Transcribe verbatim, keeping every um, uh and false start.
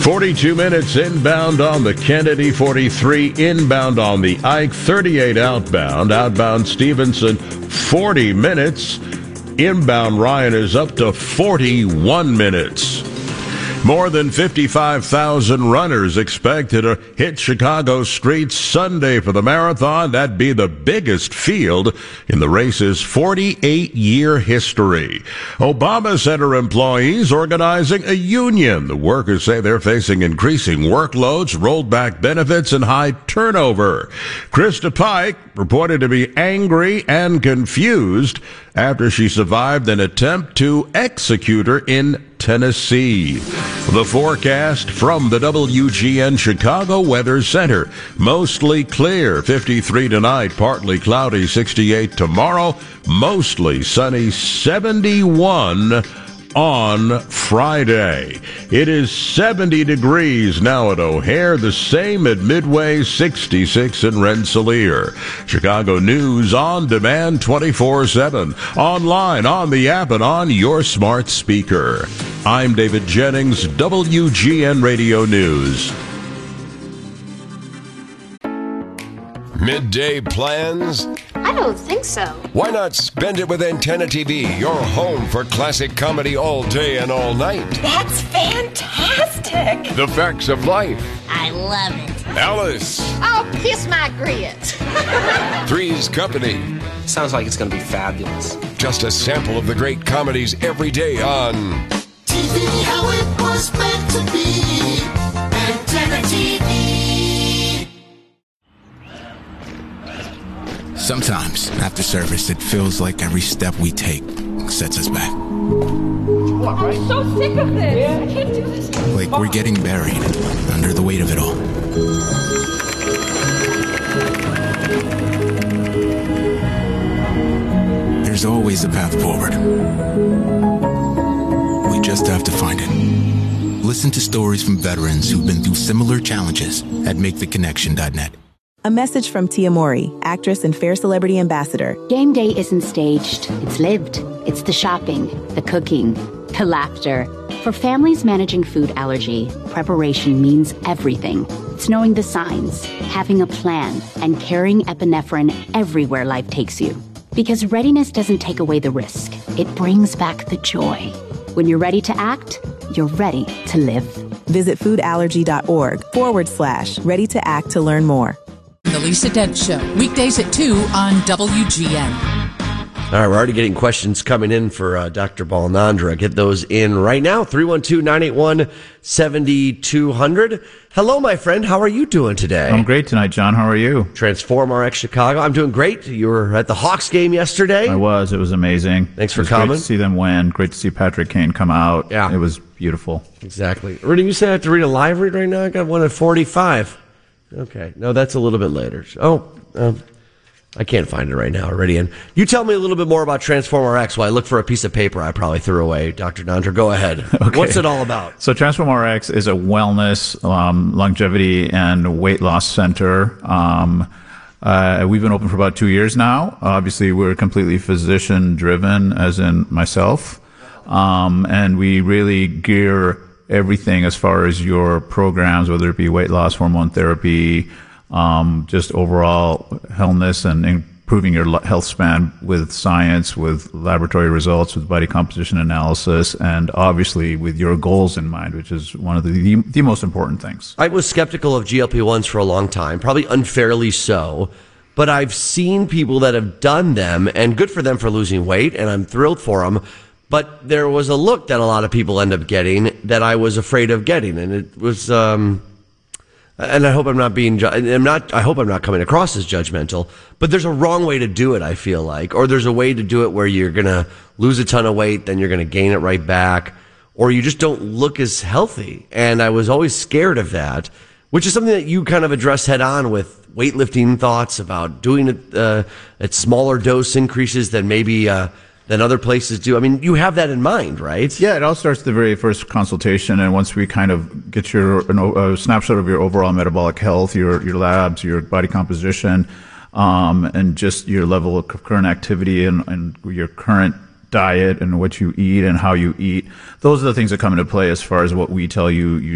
forty-two minutes inbound on the Kennedy, forty-three inbound on the Ike, thirty-eight outbound. Outbound Stevenson, forty minutes. Inbound Ryan is up to forty-one minutes. More than fifty-five thousand runners expected to hit Chicago streets Sunday for the marathon. That'd be the biggest field in the race's forty-eight-year history. Obama Center employees organizing a union. The workers say they're facing increasing workloads, rolled back benefits, and high turnover. Krista Pike reported to be angry and confused after she survived an attempt to execute her in Tennessee. The forecast from the W G N Chicago Weather Center. Mostly clear, fifty-three tonight, partly cloudy, sixty-eight tomorrow, mostly sunny, seventy-one on Friday. It is seventy degrees now at O'Hare, the same at Midway, sixty-six in Rensselaer. Chicago News on demand twenty-four seven, online, on the app, and on your smart speaker. I'm David Jennings, W G N Radio News. Midday plans? I don't think so. Why not spend it with Antenna T V, your home for classic comedy all day and all night? That's fantastic. The Facts of Life. I love it. Alice. Oh, kiss my grits. Three's Company. Sounds like it's going to be fabulous. Just a sample of the great comedies every day on T V, how it was meant to be. Antenna T V. Sometimes, after service, it feels like every step we take sets us back. I'm so sick of this. I can't do this. Like we're getting buried under the weight of it all. There's always a path forward. We just have to find it. Listen to stories from veterans who've been through similar challenges at make the connection dot net. A message from Tia Mori, actress and Fair Celebrity Ambassador. Game day isn't staged. It's lived. It's the shopping, the cooking, the laughter. For families managing food allergy, preparation means everything. It's knowing the signs, having a plan, and carrying epinephrine everywhere life takes you. Because readiness doesn't take away the risk. It brings back the joy. When you're ready to act, you're ready to live. Visit foodallergy.org forward slash ready to act to learn more. The Lisa Dent Show, weekdays at two on W G N. All right, we're already getting questions coming in for uh, Doctor Balnandra. Get those in right now, three one two, nine eight one, seven two zero zero. Hello, my friend. How are you doing today? I'm great tonight, John. How are you? Transform R X Chicago. I'm doing great. You were at the Hawks game yesterday. I was. It was amazing. Thanks for it was coming. Great to see them win. Great to see Patrick Kane come out. Yeah. It was beautiful. Exactly. Rudy, you said I have to read a live read right now? I got one at forty-five. Okay. No, that's a little bit later. Oh, um, I can't find it right now already. And you tell me a little bit more about Transform R X while I look for a piece of paper I probably threw away. Doctor Nandra, go ahead. Okay. What's it all about? So Transform R X is a wellness, um, longevity, and weight loss center. Um, uh, we've been open for about two years now. Obviously, we're completely physician-driven, as in myself. Um, and we really gear everything as far as your programs, whether it be weight loss, hormone therapy, um, just overall wellness and improving your health span with science, with laboratory results, with body composition analysis, and obviously with your goals in mind, which is one of the, the, the most important things. I was skeptical of G L P ones for a long time, probably unfairly so, but I've seen people that have done them, and good for them for losing weight, and I'm thrilled for them. But there was a look that a lot of people end up getting that I was afraid of getting, and it was, um, and I hope I'm not being, I'm not, I hope I'm not coming across as judgmental, but there's a wrong way to do it, I feel like, or there's a way to do it where you're gonna lose a ton of weight, then you're gonna gain it right back, or you just don't look as healthy. And I was always scared of that, which is something that you kind of address head on with weightlifting thoughts about doing it, uh, at smaller dose increases than maybe, uh, than other places do. I mean, you have that in mind, right? Yeah, it all starts at the very first consultation, and once we kind of get your a snapshot of your overall metabolic health, your your labs, your body composition, um, and just your level of current activity and, and your current diet and what you eat and how you eat, those are the things that come into play as far as what we tell you you